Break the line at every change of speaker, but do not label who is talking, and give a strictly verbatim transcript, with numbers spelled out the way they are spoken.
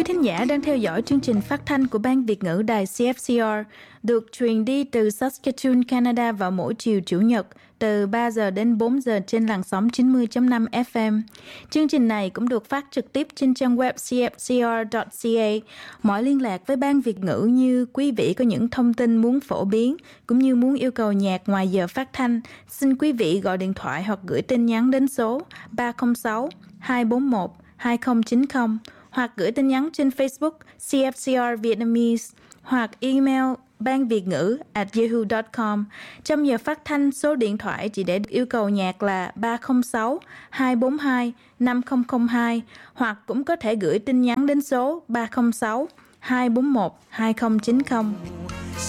Quý thính giả đang theo dõi chương trình phát thanh của Ban Việt ngữ Đài xê ép xê rờ được truyền đi từ Saskatoon, Canada vào mỗi chiều Chủ nhật từ ba giờ đến bốn giờ trên làn sóng chín mươi chấm năm ép em. Chương trình này cũng được phát trực tiếp trên trang web c f c r chấm c a. Mọi liên lạc với Ban Việt ngữ như quý vị có những thông tin muốn phổ biến cũng như muốn yêu cầu nhạc ngoài giờ phát thanh, xin quý vị gọi điện thoại hoặc gửi tin nhắn đến số ba không sáu hai bốn một hai không chín không hoặc gửi tin nhắn trên Facebook xê ép xê rờ Vietnamese hoặc email banvietngữ at yahoo chấm com. Trong giờ phát thanh, số điện thoại chỉ để yêu cầu nhạc là ba không sáu hai bốn hai năm không không hai hoặc cũng có thể gửi tin nhắn đến số ba không sáu hai bốn một hai không chín không.